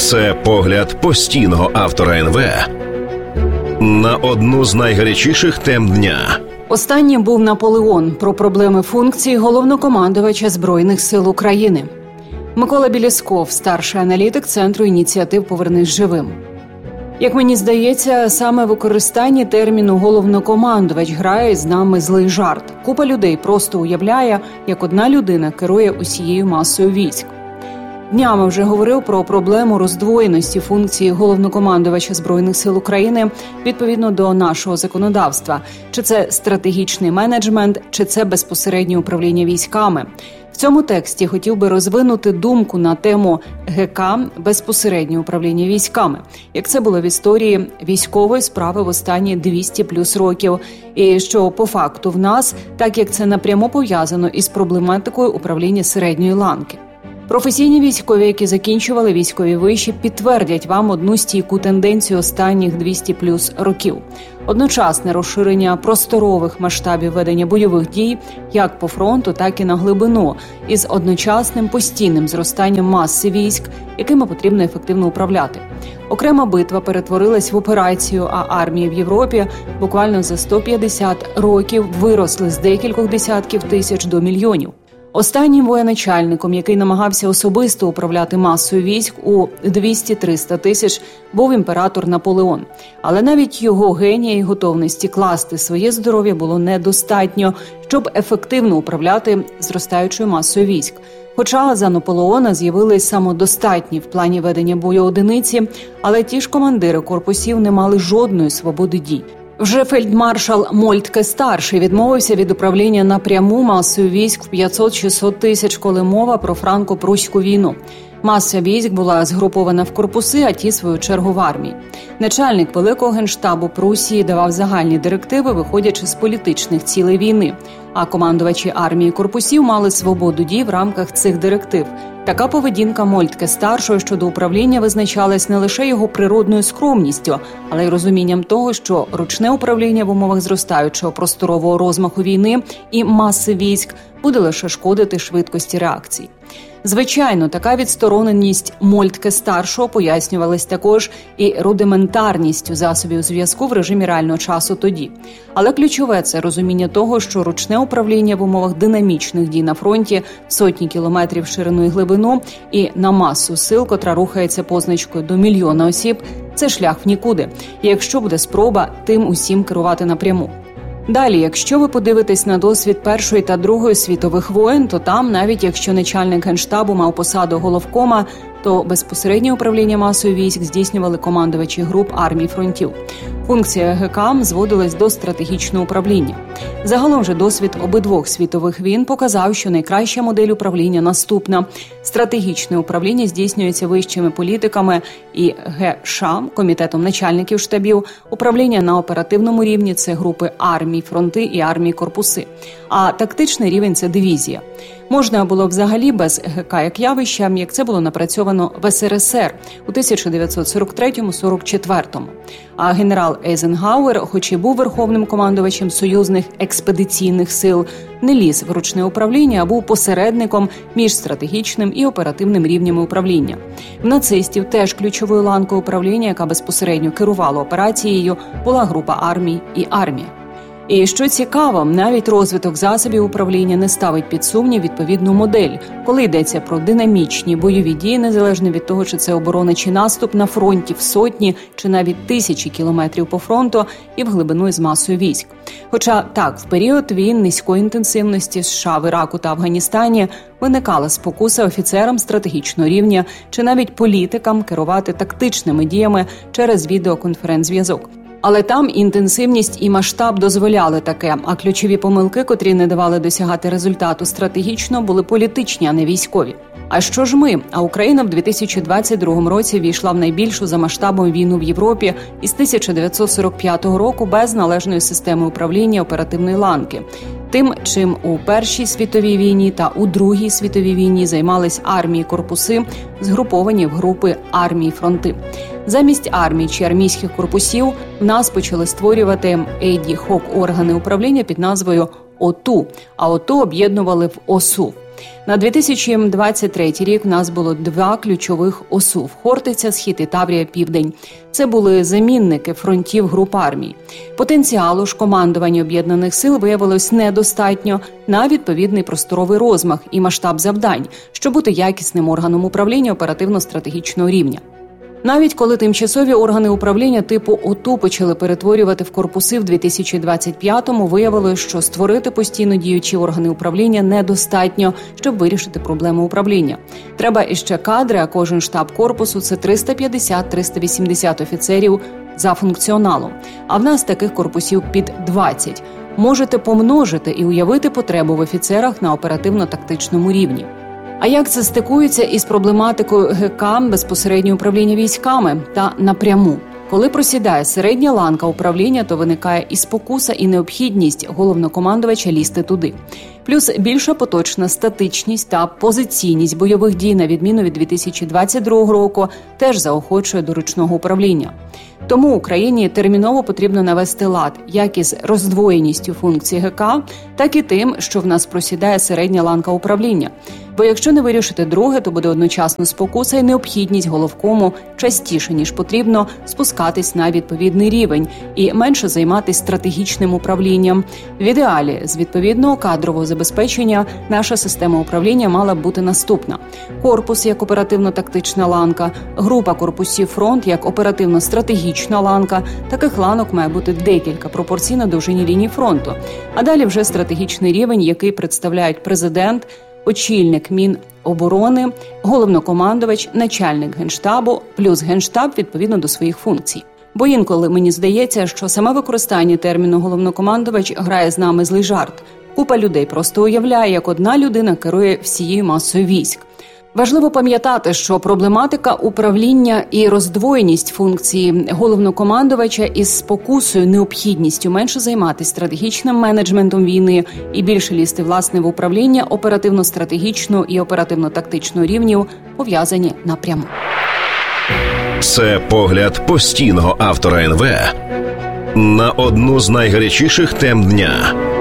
Це погляд постійного автора НВ на одну з найгарячіших тем дня. Останнім був Наполеон про проблеми функції головнокомандувача Збройних сил України. Микола Білєсков, старший аналітик Центру ініціатив «Повернись живим». Як мені здається, саме використання терміну «головнокомандувач» грає з нами злий жарт. Купа людей просто уявляє, як одна людина керує усією масою військ. Днями вже говорив про проблему роздвоєності функції головнокомандувача Збройних сил України відповідно до нашого законодавства. Чи це стратегічний менеджмент, чи це безпосереднє управління військами. В цьому тексті хотів би розвинути думку на тему ГК «Безпосереднє управління військами», як це було в історії військової справи в останні 200 плюс років, і що по факту в нас, так як це напряму пов'язано із проблематикою управління середньої ланки. Професійні військові, які закінчували військові виші, підтвердять вам одну стійку тенденцію останніх 200 плюс років. Одночасне розширення просторових масштабів ведення бойових дій як по фронту, так і на глибину, із одночасним постійним зростанням маси військ, якими потрібно ефективно управляти. Окрема битва перетворилась в операцію, а армії в Європі буквально за 150 років виросли з декількох десятків тисяч до мільйонів. Останнім воєначальником, який намагався особисто управляти масою військ у 200-300 тисяч, був імператор Наполеон. Але навіть його генія і готовності класти своє здоров'я було недостатньо, щоб ефективно управляти зростаючою масою військ. Хоча за Наполеона з'явились самодостатні в плані ведення бою одиниці, але ті ж командири корпусів не мали жодної свободи дій. Вже фельдмаршал Мольтке-старший відмовився від управління напряму масою військ в 500-600 тисяч, коли мова про франко-пруську війну. Маса військ була згрупована в корпуси, а ті, в свою чергу, в армії. Начальник Великого Генштабу Прусії давав загальні директиви, виходячи з політичних цілей війни, а командувачі армії корпусів мали свободу дій в рамках цих директив. Така поведінка Мольтке-старшого щодо управління визначалась не лише його природною скромністю, але й розумінням того, що ручне управління в умовах зростаючого просторового розмаху війни і маси військ буде лише шкодити швидкості реакцій. Звичайно, така відстороненість Мольтке-старшого пояснювалась також і рудиментарністю засобів зв'язку в режимі реального часу тоді. Але ключове – це розуміння того, що ручне управління в умовах динамічних дій на фронті сотні кілометрів в ширину і глибину і на масу сил, котра рухається позначкою до мільйона осіб – це шлях в нікуди, якщо буде спроба тим усім керувати напряму. Далі, якщо ви подивитесь на досвід Першої та Другої світових воєн, то там, навіть якщо начальник Генштабу мав посаду головкома, то безпосереднє управління масою військ здійснювали командувачі груп армій фронтів. Функція ГК зводилась до стратегічного управління. Загалом же досвід обидвох світових війн показав, що найкраща модель управління наступна. Стратегічне управління здійснюється вищими політиками і ГШ, комітетом начальників штабів. Управління на оперативному рівні – це групи армій, фронти і армії корпуси. А тактичний рівень – це дивізія. Можна було взагалі без ГК як явища, як це було напрацьовано в СРСР у 1943-44. А генерал Ейзенгауер, хоч і був верховним командувачем союзних експедиційних сил, не ліз в ручне управління, а був посередником між стратегічним і оперативним рівнями управління. В нацистів теж ключовою ланкою управління, яка безпосередньо керувала операцією, була група армій і армія. І що цікаво, навіть розвиток засобів управління не ставить під сумнів відповідну модель, коли йдеться про динамічні бойові дії, незалежно від того, чи це оборона чи наступ на фронті в сотні чи навіть тисячі кілометрів по фронту і в глибину із масою військ. Хоча так, в період війн низької інтенсивності США в Іраку та Афганістані виникала спокуса офіцерам стратегічного рівня чи навіть політикам керувати тактичними діями через відеоконференц-зв'язок. Але там інтенсивність і масштаб дозволяли таке, а ключові помилки, котрі не давали досягати результату стратегічно, були політичні, а не військові. А що ж ми? А Україна в 2022 році війшла в найбільшу за масштабом війну в Європі із 1945 року без належної системи управління оперативної ланки. Тим, чим у Першій світовій війні та у Другій світовій війні займались армії-корпуси, згруповані в групи армії-фронти. Замість армій чи армійських корпусів в нас почали створювати ad-hoc органи управління під назвою ОТУ, а ОТУ об'єднували в ОСУ. На 2023 рік в нас було 2 ключових ОСУ – Хортиця, Схід і Таврія, Південь. Це були замінники фронтів груп армій. Потенціалу ж командування Об'єднаних сил виявилось недостатньо на відповідний просторовий розмах і масштаб завдань, щоб бути якісним органом управління оперативно-стратегічного рівня. Навіть коли тимчасові органи управління типу ОТУ почали перетворювати в корпуси в 2025-му, виявилось, що створити постійно діючі органи управління недостатньо, щоб вирішити проблему управління. Треба іще кадри, а кожен штаб корпусу – це 350-380 офіцерів за функціоналом. А в нас таких корпусів під 20. Можете помножити і уявити потребу в офіцерах на оперативно-тактичному рівні. А як це стикується із проблематикою ГК безпосередньо управління військами та напряму? Коли просідає середня ланка управління, то виникає і спокуса, і необхідність головнокомандувача лізти туди. Плюс більша поточна статичність та позиційність бойових дій, на відміну від 2022 року, теж заохочує до ручного управління. Тому Україні терміново потрібно навести лад як із роздвоєністю функцій ГК, так і тим, що в нас просідає середня ланка управління. Бо якщо не вирішити друге, то буде одночасно спокуса і необхідність головкому частіше, ніж потрібно, спускатись на відповідний рівень і менше займатися стратегічним управлінням. В ідеалі з відповідного кадрового забезпечення наша система управління мала б бути наступна. Корпус як оперативно-тактична ланка, група корпусів фронт як оперативно-стратегічна ланка. Таких ланок має бути декілька пропорційно довжині лінії фронту. А далі вже стратегічний рівень, який представляють президент, очільник Міноборони, головнокомандувач, начальник Генштабу, плюс Генштаб відповідно до своїх функцій. Бо інколи мені здається, що саме використання терміну головнокомандувач грає з нами злий жарт. Купа людей просто уявляє, як одна людина керує всією масою військ. Важливо пам'ятати, що проблематика управління і роздвоєність функції головнокомандувача із спокусою, необхідністю менше займатися стратегічним менеджментом війни і більше лізти, власне, в управління оперативно-стратегічного і оперативно-тактичного рівнів пов'язані напряму. Це погляд постійного автора НВ на одну з найгарячіших тем дня.